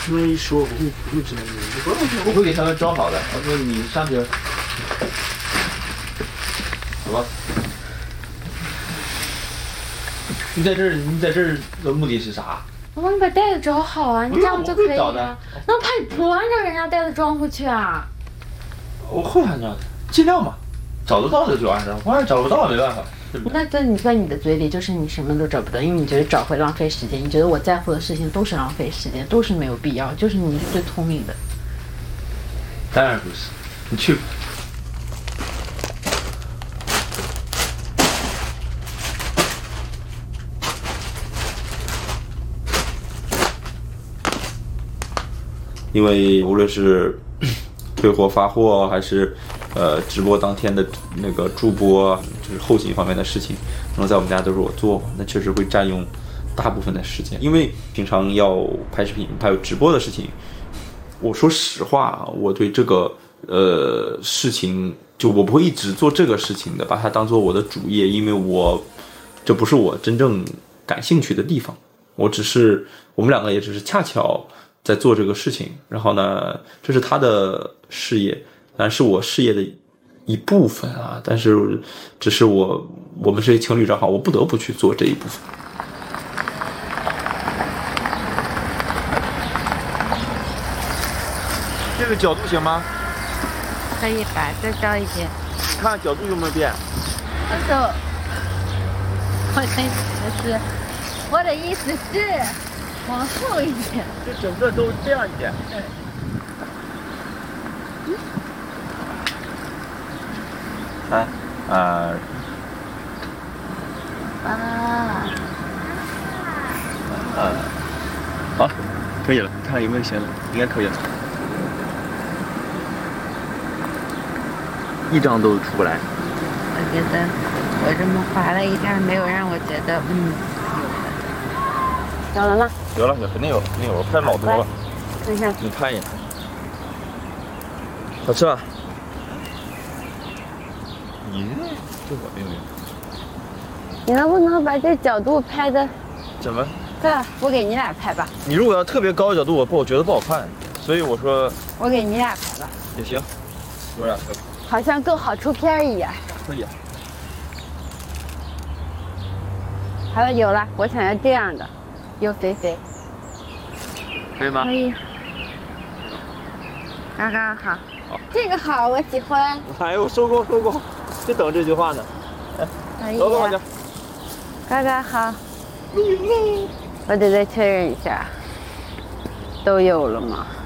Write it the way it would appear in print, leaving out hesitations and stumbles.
那么一说，我会知道的。 我会给他们装好的。我说你上去，走吧。你在这儿的目的是啥？ 我帮你把袋子找好啊，你这样就可以找了。那我怕你不按照人家袋子装回去啊。 我会按照的，尽量嘛，找得到的就按照，万一找不到没办法。 那在你的嘴里就是你什么都找不到，因为你觉得找会浪费时间，你觉得我在乎的事情都是浪费时间，都是没有必要，就是你是最聪明的。 当然不是，你去吧。因为无论是退货发货还是直播当天的那个助播，就是后勤方面的事情，然后在我们家都是我做，那确实会占用大部分的时间。因为平常要拍视频还有直播的事情，我说实话，我对这个事情就我不会一直做这个事情的，把它当做我的主业，因为这不是我真正感兴趣的地方。我们两个也只是恰巧在做这个事情，然后呢，这是他的事业，当然是我事业的一部分啊，但是只是我们是情侣账号，我不得不去做这一部分。这个角度行吗？ 可以吧，再高一点。 看角度有没有变？ 我的意思是往后一点， 就整个都这样一点。3、2、好，可以了，看看有没有线了，应该可以了。一张都出不来。 我觉得我这么划了一下，没有让我觉得有了吗？ 有了，肯定有，我拍老多了。 看一下， 你看一眼，好吃吧？咦，这我没有用。 你能不能把这角度拍的？ 怎么？ 对了，我给你俩拍吧。 你如果要特别高的角度，我觉得不好看，所以我说。 我给你俩拍吧。 也行，我俩拍。 好像更好出片一样。 可以。 好了，有了，我想要这样的，又肥肥。 可以吗？ 可以。刚刚好。这个好，我喜欢。 哎呦，收工，就等这句话呢。哎，走吧， 刚刚好。我得再确认一下，都有了吗？